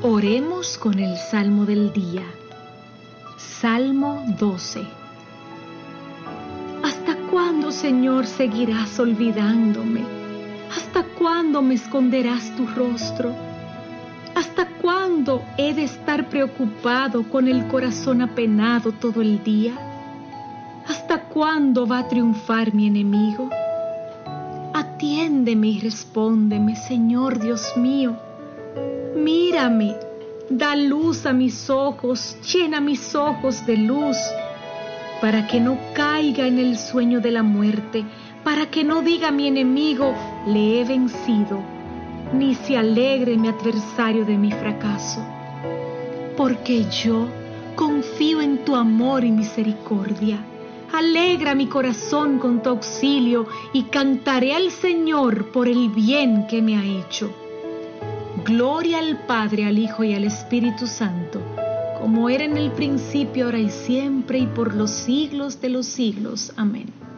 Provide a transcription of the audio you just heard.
Oremos con el Salmo del día. Salmo 12. ¿Hasta cuándo, Señor, seguirás olvidándome? ¿Hasta cuándo me esconderás tu rostro? ¿Hasta cuándo he de estar preocupado con el corazón apenado todo el día? ¿Hasta cuándo va a triunfar mi enemigo? Atiéndeme y respóndeme, Señor Dios mío. Mírame, da luz a mis ojos, llena mis ojos de luz, para que no caiga en el sueño de la muerte, para que no diga mi enemigo, le he vencido, ni se alegre mi adversario de mi fracaso. Porque yo confío en tu amor y misericordia. Alegra mi corazón con tu auxilio y cantaré al Señor por el bien que me ha hecho. Gloria al Padre, al Hijo y al Espíritu Santo, como era en el principio, ahora y siempre, y por los siglos de los siglos. Amén.